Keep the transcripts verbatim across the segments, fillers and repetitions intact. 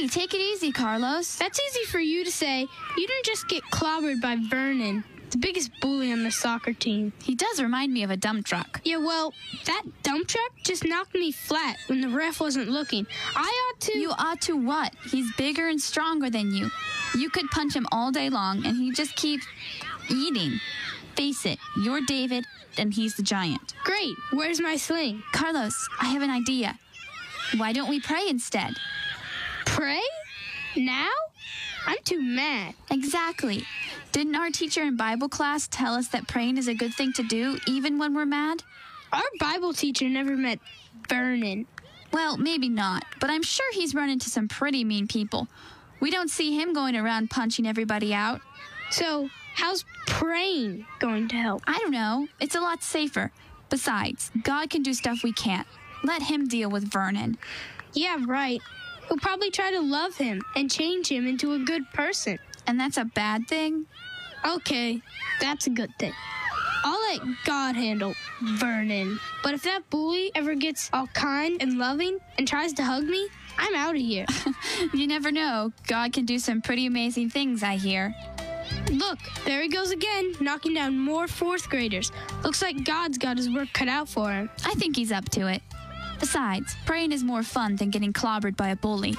take it easy, Carlos. That's easy for you to say. You didn't just get clobbered by Vernon, the biggest bully on the soccer team. He does remind me of a dump truck. Yeah, well, that dump truck just knocked me flat when the ref wasn't looking. I ought to... You ought to what? He's bigger and stronger than you. You could punch him all day long, and he'd just keep eating. Face it, you're David, and he's the giant. Great. Where's my sling? Carlos, I have an idea. Why don't we pray instead? Pray? Now? I'm too mad. Exactly. Didn't our teacher in Bible class tell us that praying is a good thing to do, even when we're mad? Our Bible teacher never met Vernon. Well, maybe not, but I'm sure he's run into some pretty mean people. We don't see him going around punching everybody out. So, how's praying going to help? I don't know. It's a lot safer. Besides, God can do stuff we can't. Let him deal with Vernon. Yeah, right. He'll probably try to love him and change him into a good person. And that's a bad thing? Okay, that's a good thing. I'll let God handle Vernon. But if that bully ever gets all kind and loving and tries to hug me, I'm out of here. You never know. God can do some pretty amazing things, I hear. Look, there he goes again, knocking down more fourth graders. Looks like God's got his work cut out for him. I think he's up to it. Besides, praying is more fun than getting clobbered by a bully.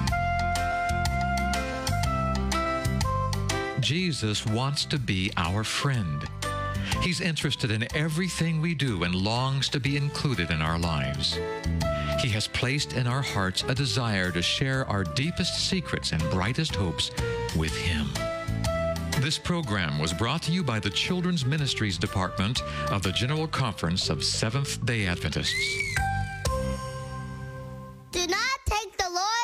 Jesus wants to be our friend. He's interested in everything we do and longs to be included in our lives. He has placed in our hearts a desire to share our deepest secrets and brightest hopes with Him. This program was brought to you by the Children's Ministries Department of the General Conference of Seventh-day Adventists. Do not take the Lord